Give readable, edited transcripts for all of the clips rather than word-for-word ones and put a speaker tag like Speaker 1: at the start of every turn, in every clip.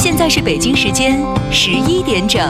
Speaker 1: 现在是北京时间11点整。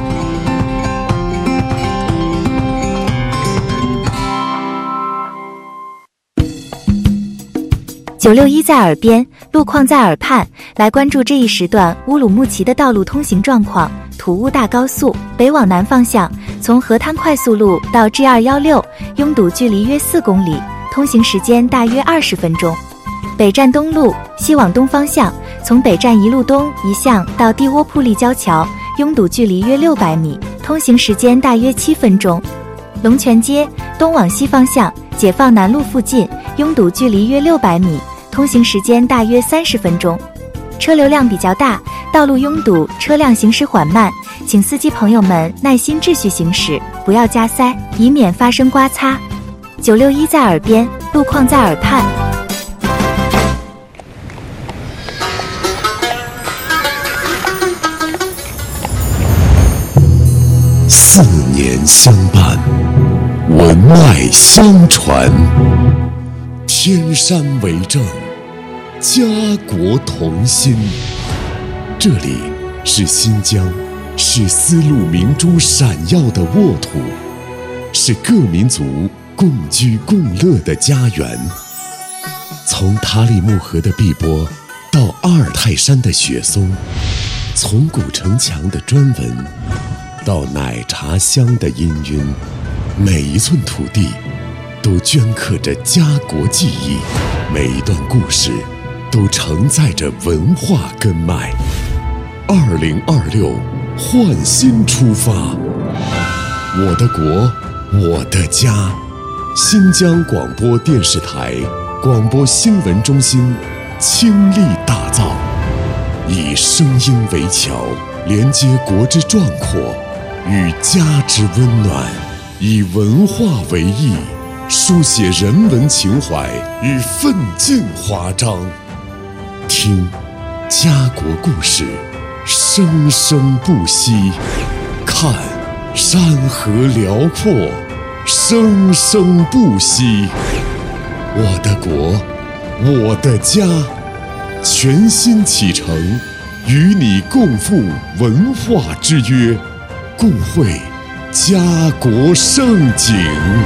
Speaker 2: 961在耳边，路况在耳畔，来关注这一时段乌鲁木齐的道路通行状况。土乌大高速北往南方向，从河滩快速路到 G216，拥堵距离约4公里，通行时间大约20分钟。北站东路西往东方向，从北站一路东一向到地窝铺立交桥，拥堵距离约600米，通行时间大约7分钟。龙泉街东往西方向，解放南路附近，拥堵距离约600米，通行时间大约30分钟。车流量比较大，道路拥堵，车辆行驶缓慢，请司机朋友们耐心秩序行驶，不要加塞，以免发生刮擦。961在耳边，路况在耳畔。
Speaker 3: 4年相伴，文脉相传，天山为证，家国同心。这里是新疆，是丝路明珠闪耀的沃土，是各民族共居共乐的家园。从塔里木河的碧波到阿尔泰山的雪松，从古城墙的砖纹到奶茶香的氤氲，每一寸土地都镌刻着家国记忆，每一段故事都承载着文化根脉。2026焕新出发，我的国，我的家。新疆广播电视台广播新闻中心倾力打造，以声音为桥，连接国之壮阔与家之温暖，以文化为翼，书写人文情怀与奋进华章。听家国故事，生生不息；看山河辽阔，生生不息。我的国，我的家，全新启程，与你共赴文化之约，共绘家国盛景。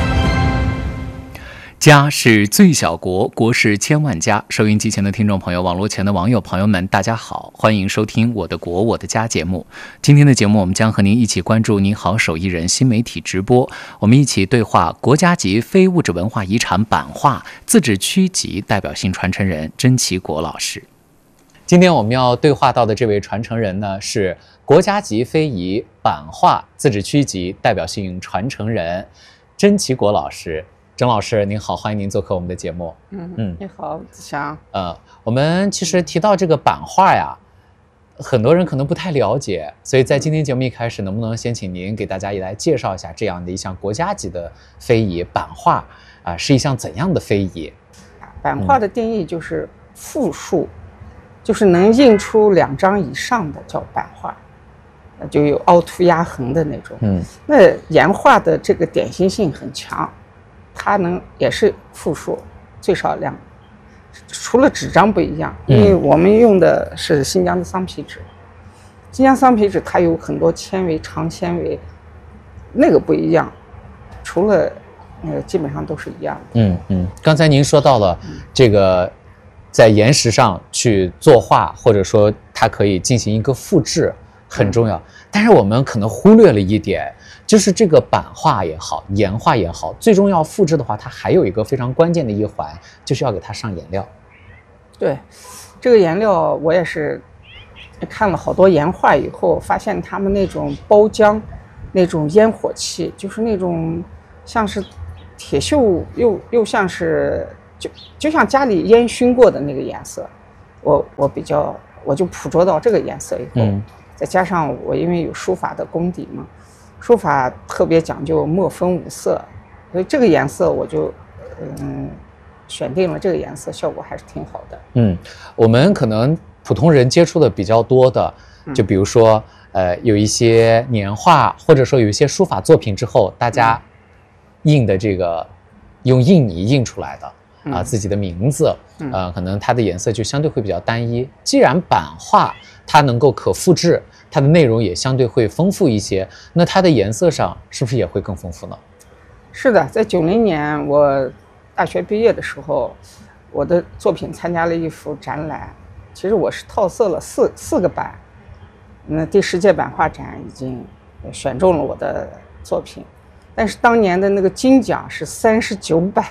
Speaker 4: 家是最小国，国是千万家。收音机前的听众朋友，网络前的网友朋友们，大家好，欢迎收听我的国我的家节目。今天的节目，我们将和您一起关注你好手艺人新媒体直播，我们一起对话国家级非物质文化遗产版画自治区级代表性传承人甄其国老师。今天我们要对话到的这位传承人呢，是国家级非遗版画自治区级代表性传承人甄其国老师。甄老师您好，欢迎您做客我们的节目。
Speaker 5: 你好，子祥。
Speaker 4: 我们其实提到这个版画呀，很多人可能不太了解，所以在今天节目一开始，能不能先请您给大家也来介绍一下这样的一项国家级的非遗版画是一项怎样的非遗？
Speaker 5: 版画的定义就是复数，就是能印出2张以上的叫版画，就有凹凸压痕的那种。那岩画的这个典型性很强。它也是复数，最少2，除了纸张不一样，因为我们用的是新疆的桑皮纸，新疆桑皮纸它有很多纤维，长纤维，那个不一样，除了基本上都是一样的。
Speaker 4: 刚才您说到了这个在岩石上去作画，或者说它可以进行一个复制，很重要。但是我们可能忽略了一点，就是这个版画也好，岩画也好，最终要复制的话，它还有一个非常关键的一环，就是要给它上颜料。
Speaker 5: 对，这个颜料我也是看了好多岩画以后，发现他们那种包浆，那种烟火气，就是那种像是铁锈，又像是就像家里烟熏过的那个颜色。我就捕捉到这个颜色以后，再加上我因为有书法的功底嘛，书法特别讲究墨分5色，所以这个颜色我就选定了这个颜色，效果还是挺好的。
Speaker 4: 我们可能普通人接触的比较多的，就比如说有一些年画，或者说有一些书法作品之后，大家印的这个用印泥印出来的。自己的名字，可能它的颜色就相对会比较单一。既然版画它能够可复制，它的内容也相对会丰富一些，那它的颜色上是不是也会更丰富呢？
Speaker 5: 是的，在90年我大学毕业的时候，我的作品参加了一幅展览，其实我是套色了四个版，那第10届版画展已经选中了我的作品，但是当年的那个金奖是39版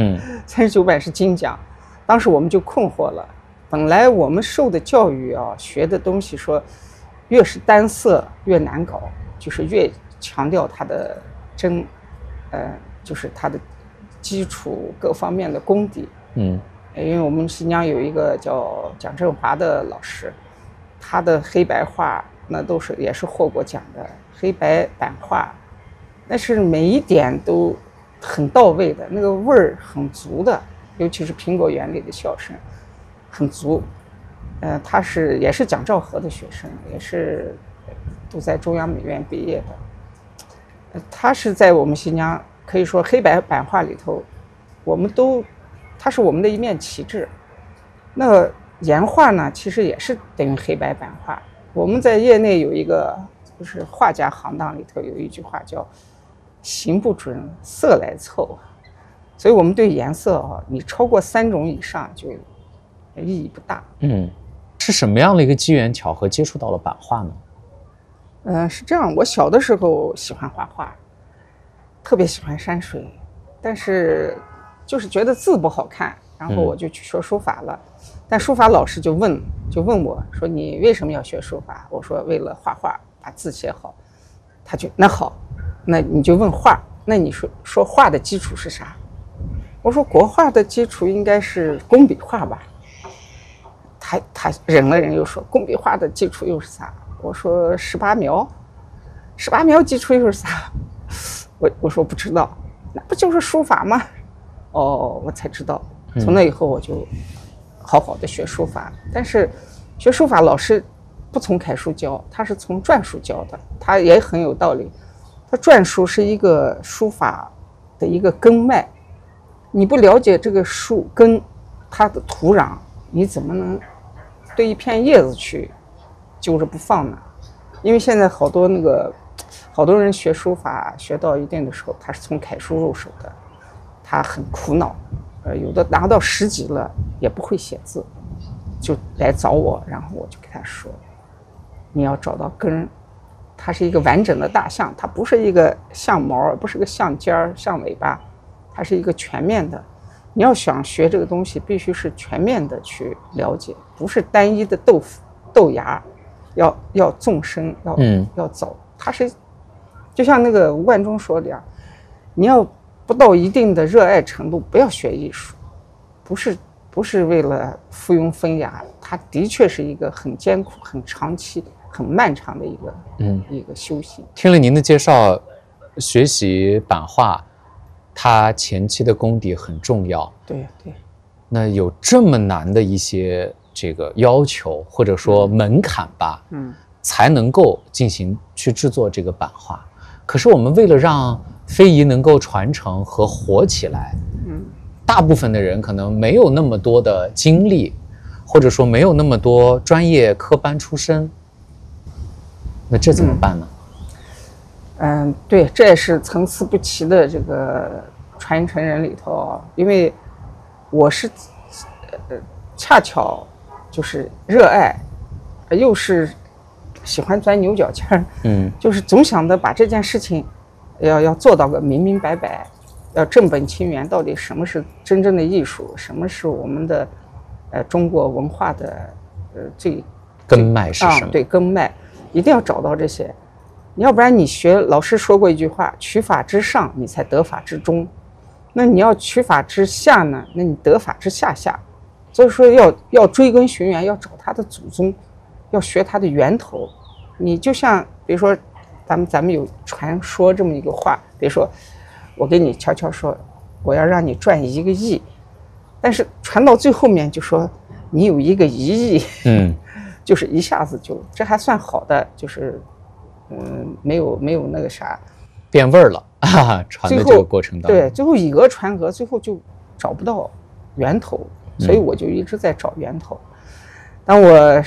Speaker 5: ，39版是金奖，当时我们就困惑了。本来我们受的教育啊，学的东西说，越是单色越难搞，就是越强调它的真，就是它的基础各方面的功底。因为我们新疆有一个叫蒋振华的老师，他的黑白画那也是获过奖的黑白版画，那是每一点都很到位的，那个味儿很足的，尤其是苹果园里的笑声很足。他也是蒋兆和的学生，也是都在中央美院毕业的。他是在我们新疆可以说黑白版画里头，它是我们的一面旗帜。那岩画呢，其实也是等于黑白版画。我们在业内有一个，就是画家行当里头有一句话叫“形不准，色来凑”，所以我们对颜色啊，你超过3种以上就意义不大。
Speaker 4: 是什么样的一个机缘巧合接触到了版画呢？
Speaker 5: 是这样，我小的时候喜欢画画，特别喜欢山水，但是就是觉得字不好看，然后我就去学书法了。但书法老师就问我说：“你为什么要学书法？”我说：“为了画画，把字写好。”他就那好，那你就问画，那你说画的基础是啥？我说国画的基础应该是工笔画吧。他忍了忍，又说工笔画的基础又是啥？我说18描基础又是啥？我说不知道，那不就是书法吗？哦，我才知道。从那以后我就好好的学书法，但是学书法老师不从楷书教，他是从篆书教的，他也很有道理。他篆书是一个书法的一个根脉，你不了解这个树根，它的土壤，你怎么能对一片叶子去揪着不放呢？因为现在好多人学书法学到一定的时候，他是从楷书入手的，他很苦恼，有的拿到10级了也不会写字，就来找我，然后我就给他说，你要找到根，它是一个完整的大象，它不是一个象毛，不是个象尖儿、象尾巴，它是一个全面的。你要想学这个东西，必须是全面的去了解，不是单一的豆芽，要纵深，要走。它是就像那个吴冠中说的呀，你要不到一定的热爱程度，不要学艺术，不是为了附庸风雅，它的确是一个很艰苦、很长期、很漫长的一个修行。
Speaker 4: 听了您的介绍，学习版画，它前期的功底很重要。
Speaker 5: 对。
Speaker 4: 那有这么难的一些这个要求或者说门槛吧，才能够进行去制作这个版画。可是我们为了让非遗能够传承和活起来，大部分的人可能没有那么多的精力，或者说没有那么多专业科班出身，那这怎么办呢？
Speaker 5: 对，这也是层次不齐的这个传承人里头，因为我是恰巧就是热爱，又是喜欢钻牛角尖儿，就是总想着把这件事情要做到个明明白白，要正本清源，到底什么是真正的艺术，什么是我们的中国文化的最
Speaker 4: 根脉是什么？
Speaker 5: 对，根脉一定要找到这些，要不然你老师说过一句话，取法之上，你才得法之中。那你要取法之下呢，那你得法之下。所以说要追根寻源，要找他的祖宗，要学他的源头。你就像比如说咱们有传说这么一个话，比如说我给你悄悄说我要让你赚1个亿，但是传到最后面就说你有1个1亿，就是一下子就这还算好的，就是没有那个啥
Speaker 4: 变味儿了传的这个过程当中，
Speaker 5: 对，最后以讹传讹，最后就找不到源头，所以我就一直在找源头。当我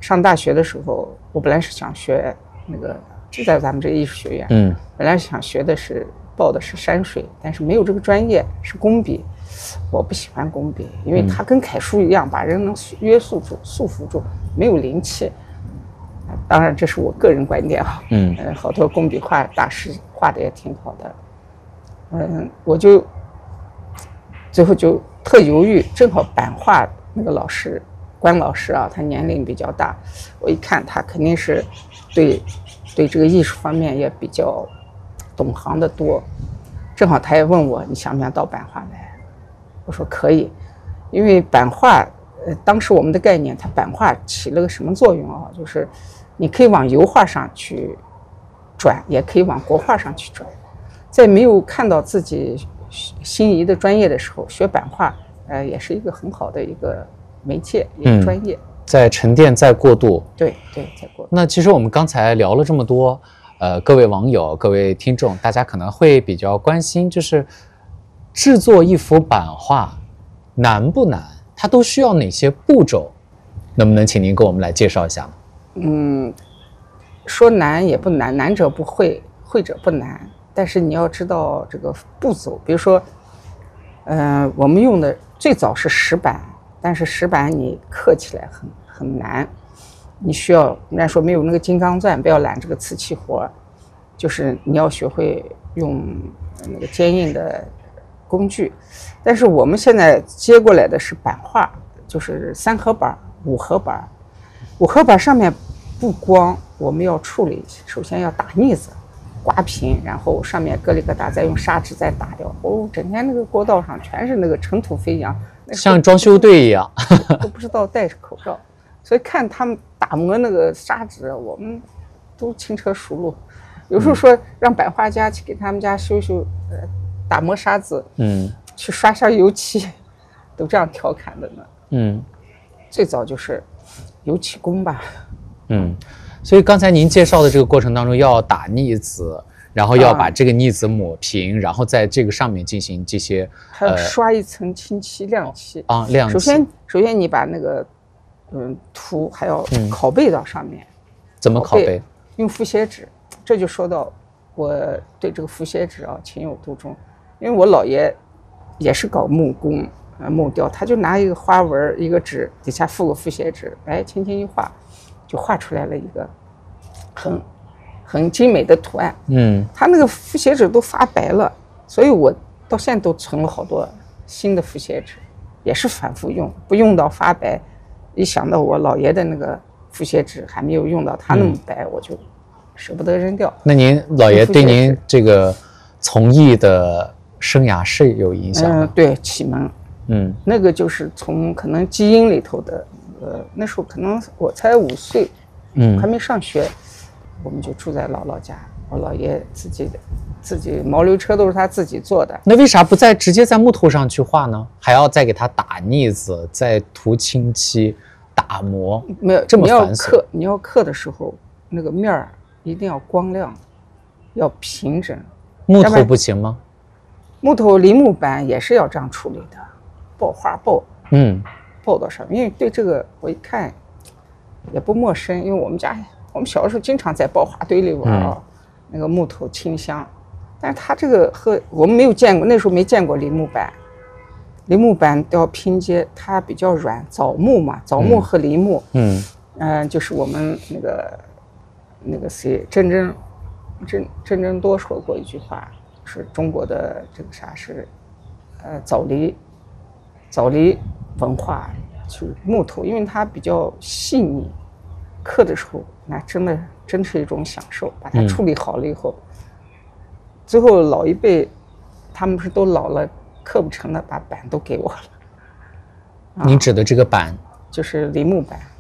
Speaker 5: 上大学的时候，我本来是想学那个，就在咱们这个艺术学院，本来想学的是报的是山水，但是没有这个专业，是工笔。我不喜欢工笔，因为它跟楷书一样，把人能约束住、束缚住，没有灵气。当然，这是我个人观点啊。好多工笔画大师画的也挺好的。我就最后就特犹豫，正好版画那个老师关老师啊，他年龄比较大，我一看他肯定是对这个艺术方面也比较懂行的多。正好他也问我你想不想到版画来，我说可以，因为版画当时我们的概念，它版画起了个什么作用啊？就是你可以往油画上去转，也可以往国画上去转。在没有看到自己心仪的专业的时候，学版画也是一个很好的一个媒介，一个专业。
Speaker 4: 在沉淀，在过渡。
Speaker 5: 对，在过渡。
Speaker 4: 那其实我们刚才聊了这么多，各位网友、各位听众，大家可能会比较关心，就是制作一幅版画难不难？它都需要哪些步骤？能不能请您给我们来介绍一下呢？
Speaker 5: 说难也不难，难者不会，会者不难。但是你要知道这个步骤，比如说，我们用的最早是石板，但是石板你刻起来很难，你需要，人家说没有那个金刚钻，不要揽这个瓷器活，就是你要学会用那个坚硬的工具。但是我们现在接过来的是版画，就是3合板、5合板。5合板上面不光我们要处理，首先要打腻子。刮平，然后上面咯里咯哒，再用砂纸再打掉。整天那个过道上全是那个尘土飞扬，
Speaker 4: 像装修队一样，
Speaker 5: 都不知道戴着口罩。所以看他们打磨那个砂纸，我们都轻车熟路。有时候说让版画家去给他们家修打磨沙子，去刷刷油漆，都这样调侃的呢。最早就是油漆工吧。
Speaker 4: 所以刚才您介绍的这个过程当中，要打腻子，然后要把这个腻子抹平，然后在这个上面进行这些，
Speaker 5: 还要刷一层清漆、亮漆
Speaker 4: 啊，亮漆。
Speaker 5: 首先你把那个图还要拷贝到上面。
Speaker 4: 怎么拷贝？
Speaker 5: 用复写纸。这就说到我对这个复写纸啊情有独钟，因为我姥爷也是搞木工、木雕，他就拿一个花纹、一个纸底下附个复写纸，轻轻一画。就画出来了一个很精美的图案。它那个复写纸都发白了，所以我到现在都存了好多新的复写纸，也是反复用，不用到发白。一想到我姥爷的那个复写纸还没有用到他那么白，我就舍不得扔掉。
Speaker 4: 那您姥爷对您这个从艺的生涯是有影响吗？
Speaker 5: 对，启蒙。那个就是从可能基因里头的。那时候可能我才5岁，还没上学，我们就住在姥姥家。我姥爷自己毛驴车都是他自己做的。
Speaker 4: 那为啥不直接在木头上去画呢？还要再给它打腻子，再涂清漆、打磨？
Speaker 5: 没有，
Speaker 4: 这么繁琐。
Speaker 5: 你要刻的时候，那个面儿一定要光亮，要平整。
Speaker 4: 木头不行吗？
Speaker 5: 木头梨木板也是要这样处理的，爆花爆。报道上，因为对这个我一看也不陌生，因为我们小的时候经常在爆花堆里玩啊，那个木头清香。但是它这个和我们没有见过，那时候没见过梨木板。梨木板都要拼接，它比较软，枣木嘛，枣木和梨木，就是我们那个谁郑珍多说过一句话，是中国的这个啥是枣梨文化，就是木头，因为它比较细腻，刻的时候那真是一种享受。把它处理好了以后，最后老一辈他们不是都老了，刻不成了，把板都给我了。
Speaker 4: 你指的这个板
Speaker 5: 就是梨木板。